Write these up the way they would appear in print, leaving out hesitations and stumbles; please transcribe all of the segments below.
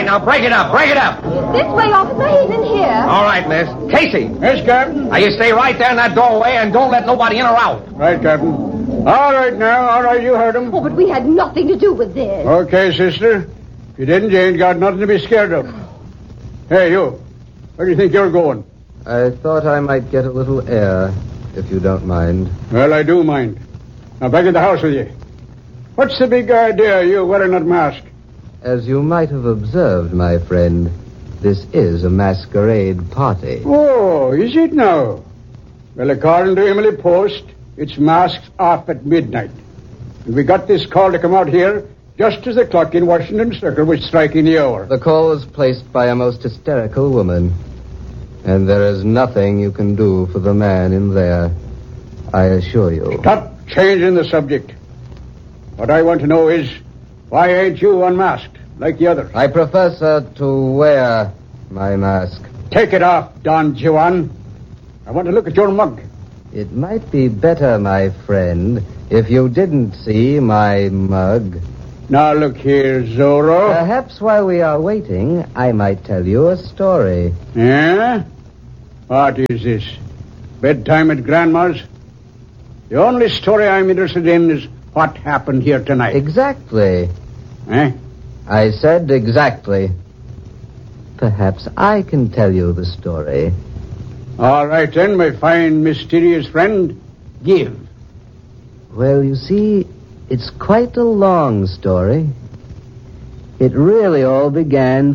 now break it up. Break it up. This way, officer. He's in here. All right, miss. Casey. Yes, Captain. Now, you stay right there in that doorway and don't let nobody in or out. Right, Captain. All right, now. All right, you heard him. Oh, but we had nothing to do with this. Okay, sister. If you didn't, you ain't got nothing to be scared of. Hey, you. Where do you think you're going? I thought I might get a little air, if you don't mind. Well, I do mind. Now, back in the house with you. What's the big idea of you wearing that mask? As you might have observed, my friend, this is a masquerade party. Oh, is it now? Well, according to Emily Post, it's masks off at midnight. And we got this call to come out here just as the clock in Washington Circle was striking the hour. The call was placed by a most hysterical woman. And there is nothing you can do for the man in there, I assure you. Stop changing the subject. What I want to know is, why ain't you unmasked like the others? I prefer, sir, to wear my mask. Take it off, Don Juan. I want to look at your mug. It might be better, my friend, if you didn't see my mug. Now look here, Zorro. Perhaps while we are waiting, I might tell you a story. Yeah? What is this? Bedtime at Grandma's? The only story I'm interested in is what happened here tonight. Exactly. Eh? I said exactly. Perhaps I can tell you the story. All right, then, my fine, mysterious friend. Give. Well, you see, it's quite a long story. It really all began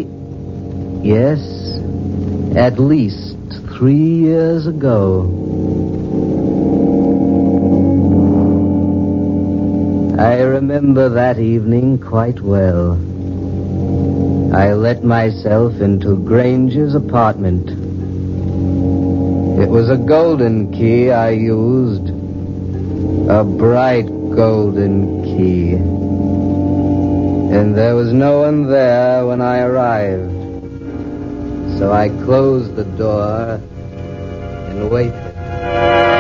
at least 3 years ago. I remember that evening quite well. I let myself into Granger's apartment. It was a golden key I used. A bright golden key. And there was no one there when I arrived. So I closed the door and waited.